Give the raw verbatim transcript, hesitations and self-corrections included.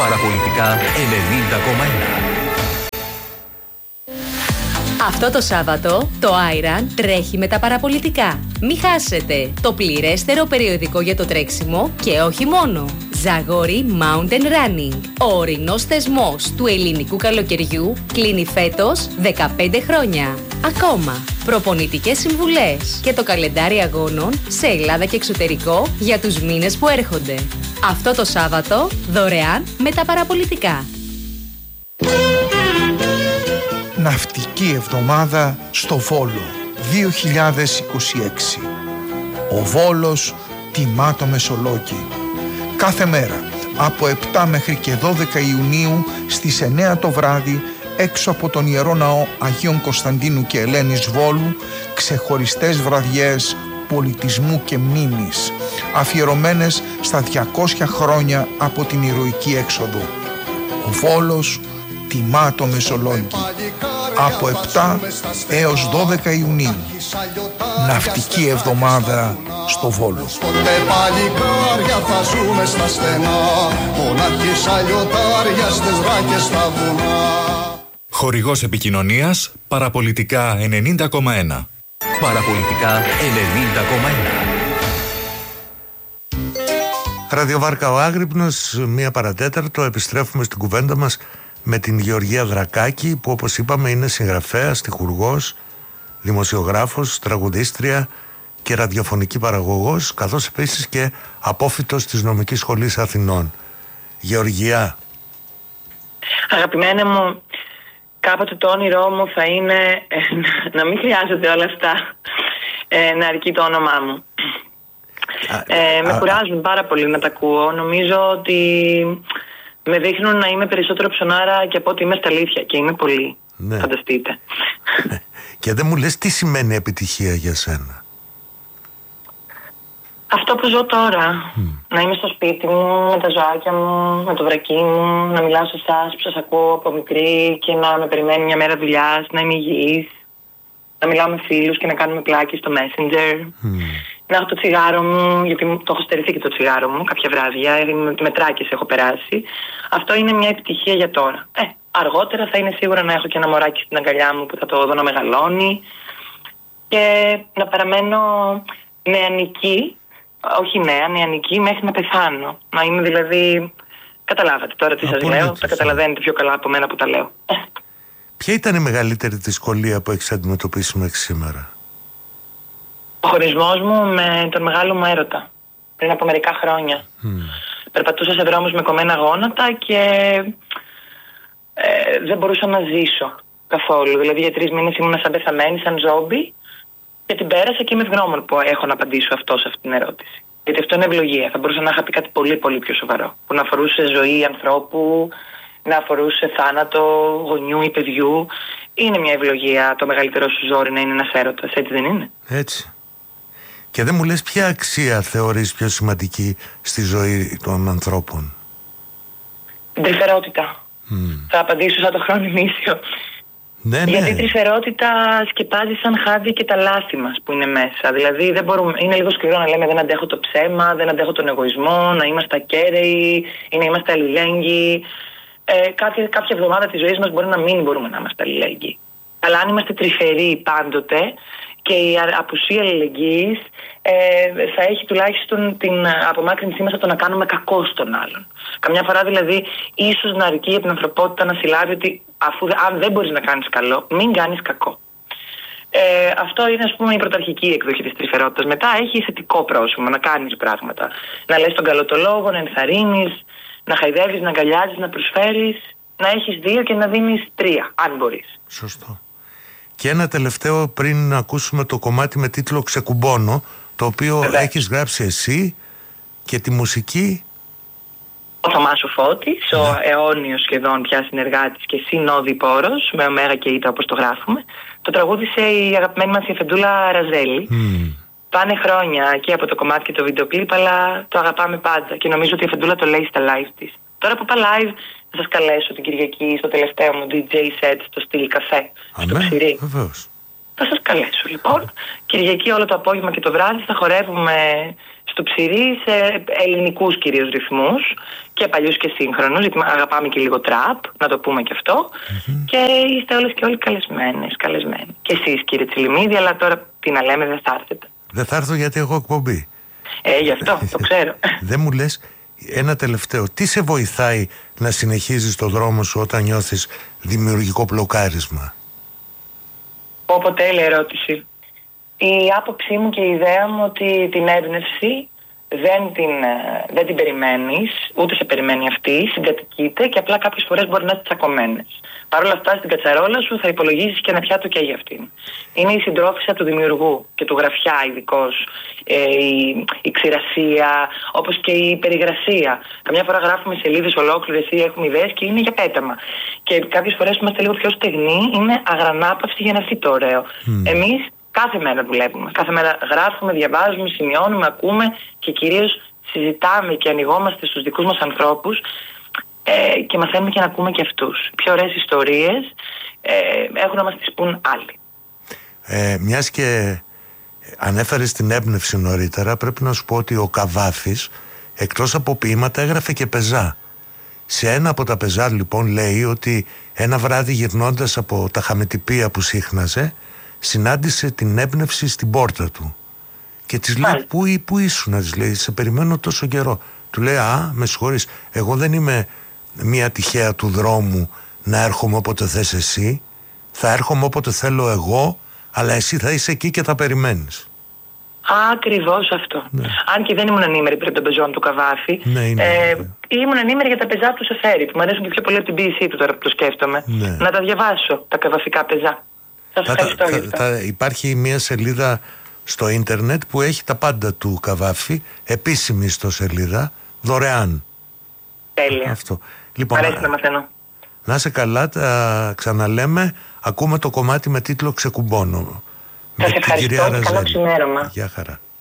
Παραπολιτικά ενενήντα κόμμα ένα. Αυτό το Σάββατο το Άιραν τρέχει με τα παραπολιτικά. Μη χάσετε το πληρέστερο περιοδικό για το τρέξιμο και όχι μόνο. Ζαγόρι Mountain Running. Ο ορεινός θεσμός του ελληνικού καλοκαιριού κλείνει φέτος δεκαπέντε χρόνια. Ακόμα, προπονητικές συμβουλές και το καλεντάρι αγώνων σε Ελλάδα και εξωτερικό για τους μήνες που έρχονται. Αυτό το Σάββατο δωρεάν με τα παραπολιτικά. Ναυτική εβδομάδα στο Βόλο δύο χιλιάδες είκοσι έξι. Ο Βόλος τιμά το Μεσολόγγι. Κάθε μέρα από επτά μέχρι και δώδεκα Ιουνίου στις εννέα το βράδυ έξω από τον Ιερό Ναό Αγίων Κωνσταντίνου και Ελένης Βόλου ξεχωριστές βραδιές πολιτισμού και μνήμης αφιερωμένες στα διακόσια χρόνια από την ηρωική έξοδο. Ο Βόλος τιμά το Μεσολόγγι. Από επτά έως δώδεκα Ιουνίου. Ναυτική εβδομάδα στο Βόλο. Χορηγός επικοινωνίας Παραπολιτικά ενενήντα κόμμα ένα. Παραπολιτικά ενενήντα κόμμα ένα. Ραδιοβάρκα ο Άγρυπνος, μία παρατέταρτο. Επιστρέφουμε στην κουβέντα μας με την Γεωργία Δρακάκη, που όπως είπαμε είναι συγγραφέας, στιχουργός, δημοσιογράφος, τραγουδίστρια και ραδιοφωνική παραγωγός, καθώς επίσης και απόφοιτος της Νομικής Σχολής Αθηνών. Γεωργία. Αγαπημένε μου, κάποτε το όνειρό μου θα είναι ε, να μην χρειάζεται όλα αυτά, ε, να αρκεί το όνομά μου. Ε, με κουράζουν πάρα πολύ να τα ακούω. Νομίζω ότι με δείχνουν να είμαι περισσότερο ψωνάρα και από ότι είμαι στα αλήθεια. Και είμαι πολύ. Ναι. Φανταστείτε. Και δεν μου λες τι σημαίνει επιτυχία για σένα? Αυτό που ζω τώρα. Mm. Να είμαι στο σπίτι μου, με τα ζωάκια μου, με το βρακί μου, να μιλάω σε εσάς που σας ακούω από μικρή και να με περιμένει μια μέρα δουλειάς, να είμαι υγιής, να μιλάω με φίλους και να κάνουμε πλάκες στο Messenger. Mm. Να έχω το τσιγάρο μου, γιατί το έχω στερηθεί και το τσιγάρο μου κάποια βράδια, με τράκες έχω περάσει. Αυτό είναι μια επιτυχία για τώρα. Ε, αργότερα θα είναι σίγουρα να έχω και ένα μωράκι στην αγκαλιά μου που θα το δω να μεγαλώνει και να παραμένω νεανική, όχι νέα, νεανική μέχρι να πεθάνω. Να είμαι δηλαδή, καταλάβατε τώρα τι σας λέω, τα καταλαβαίνετε πιο καλά από μένα που τα λέω. Ποια ήταν η μεγαλύτερη δυσκολία που έχεις αντιμετωπίσει μέχρι σήμερα? Ο χωρισμός μου με τον μεγάλο μου έρωτα πριν από μερικά χρόνια. Mm. Περπατούσα σε δρόμους με κομμένα γόνατα και ε, δεν μπορούσα να ζήσω καθόλου. Δηλαδή για τρεις μήνες ήμουν σαν πεθαμένη, σαν ζόμπι, και την πέρασα και είμαι ευγνώμων που έχω να απαντήσω αυτό σε αυτή την ερώτηση. Γιατί αυτό είναι ευλογία. Θα μπορούσα να είχα πει κάτι πολύ πολύ πιο σοβαρό, που να αφορούσε ζωή ανθρώπου, να αφορούσε θάνατο γονιού ή παιδιού. Είναι μια ευλογία το μεγαλύτερό σου ζόρι να είναι ένας έρωτας, έτσι δεν είναι? Έτσι. Και δεν μου λες ποια αξία θεωρείς πιο σημαντική στη ζωή των ανθρώπων? Την τρυφερότητα. Mm. Θα απαντήσω σαν το χρόνο νήσιο. Ναι, ναι. Γιατί η τρυφερότητα σκεπάζει σαν χάδι και τα λάθη μας που είναι μέσα. Δηλαδή δεν μπορούμε, είναι λίγο σκληρό να λέμε δεν αντέχω το ψέμα, δεν αντέχω τον εγωισμό, να είμαστε ακέραιοι ή να είμαστε αλληλέγγυοι. Ε, κάποια, κάποια εβδομάδα της ζωής μας μπορεί να μην μπορούμε να είμαστε αλληλέγγυοι. Αλλά αν είμαστε τρυφεροί πάντοτε και η απουσία αλληλεγγύης ε, θα έχει τουλάχιστον την απομάκρυνσή μας από το να κάνουμε κακό στον άλλον. Καμιά φορά δηλαδή ίσως να αρκεί για την ανθρωπότητα να συλλάβει ότι αφού, αν δεν μπορείς να κάνεις καλό, μην κάνεις κακό. Ε, αυτό είναι, ας πούμε, η πρωταρχική εκδοχή της τρυφερότητας. Μετά έχει θετικό πρόσωπο, να κάνεις πράγματα. Να λες τον καλό το λόγο, να ενθαρρύνεις, να χαϊδεύεις, να αγκαλιάζεις, να προσφέρεις, να έχεις δύο και να δίνεις τρία, αν μπορείς. Σωστό. Και ένα τελευταίο πριν να ακούσουμε το κομμάτι με τίτλο «Ξεκουμπώνω», το οποίο Βέβαια. έχεις γράψει εσύ, και τη μουσική ο Θωμάς ο Φώτης, ναι. ο αιώνιος σχεδόν πια συνεργάτης και συνόδη πόρος, με ωμέγα και ήτα όπως το γράφουμε. Το τραγούδισε η αγαπημένη μας η Εφεντούλα Ραζέλη. Mm. Πάνε χρόνια και από το κομμάτι και το βίντεο κλιπ, αλλά το αγαπάμε πάντα και νομίζω ότι η Εφεντούλα το λέει στα live της. Τώρα που είπα live, θα σας καλέσω την Κυριακή στο τελευταίο μου ντι τζέι set στο Στυλ Καφέ, στο Ξηρί. Βεβαίως. Θα σας καλέσω λοιπόν. Κυριακή όλο το απόγευμα και το βράδυ θα χορεύουμε στο Ψηρή σε ελληνικούς κυρίως ρυθμούς και παλιούς και σύγχρονους, γιατί αγαπάμε και λίγο τραπ, να το πούμε και αυτό. Mm-hmm. Και είστε όλες και όλοι καλεσμένες, καλεσμένοι. Και εσείς κύριε Τσιλιμίδη, αλλά τώρα τι να λέμε, δεν θα έρθετε. Δεν θα έρθω γιατί έχω εκπομπή. Ε, γι' αυτό, το ξέρω. Δεν μου λες ένα τελευταίο, τι σε βοηθάει να συνεχίζεις το δρόμο σου όταν νιώθεις δημιουργικό μπλοκάρισμα? Πω τέλεια ερώτηση. Η άποψή μου και η ιδέα μου ότι την έμπνευση δεν την, δεν την περιμένεις, ούτε σε περιμένει αυτή, συγκατοικείται και απλά κάποιες φορές μπορεί να είσαι τσακωμένες. Παρ' όλα αυτά στην κατσαρόλα σου θα υπολογίσεις και ένα πιάτο και για αυτήν. Είναι η συντρόφισσα του δημιουργού και του γραφιά ειδικώς, ε, η, η ξηρασία, όπως και η περιγρασία. Καμιά φορά γράφουμε σελίδες ολόκληρες ή έχουμε ιδέες και είναι για πέταμα. Και κάποιες φορές που είμαστε λίγο πιο στεγνοί, είναι αγρανάπαυση για να έρθει το ωραίο. Mm. Εμείς κάθε μέρα δουλεύουμε. Κάθε μέρα γράφουμε, διαβάζουμε, σημειώνουμε, ακούμε και κυρίως συζητάμε και ανοιγόμαστε στους δικούς μας ανθρώπους ε, και μαθαίνουμε και να ακούμε και αυτούς. Πιο ωραίες ιστορίες ε, έχουν να μας τις πούν άλλοι. Ε, μιας και ανέφερες την έμπνευση νωρίτερα, πρέπει να σου πω ότι ο Καβάφης εκτός από ποίηματα έγραφε και πεζά. Σε ένα από τα πεζά λοιπόν λέει ότι ένα βράδυ γυρνώντας από τα χαμετυπία που σύχναζε, συνάντησε την έμπνευση στην πόρτα του και της λέει πού, πού ήσουν, της λέει, σε περιμένω τόσο καιρό. Του λέει α, με συγχωρείς, εγώ δεν είμαι μια τυχαία του δρόμου να έρχομαι όποτε θες εσύ, θα έρχομαι όποτε θέλω εγώ, αλλά εσύ θα είσαι εκεί και θα περιμένεις. Ακριβώς αυτό. Ναι. Αν και δεν ήμουν ενήμερη πριν τον πεζόν του Καβάφη, ναι, είναι, ε, ναι. ήμουν ενήμερη για τα πεζά του Σεφέρη, που μου αρέσουν και πιο πολύ από την ποίησή του τώρα που το σκέφτομαι. Ναι. Να τα διαβάσω, τα καβαφικά πεζά. Σας θα, ευχαριστώ θα, για αυτό. Θα, υπάρχει μια σελίδα στο ίντερνετ που έχει τα πάντα του Καβάφη, επίσημη ιστοσελίδα, δωρεάν. Τέλεια. Αυτό. Λοιπόν, αρέσει να μαθαίνω. Να είσαι καλά, τα ξαναλέμε. Ακούμε το κομμάτι με τίτλο «Ξεκουμπώνω». Σας ευχαριστώ και καλό ξημέρωμα. Γεια χαρά.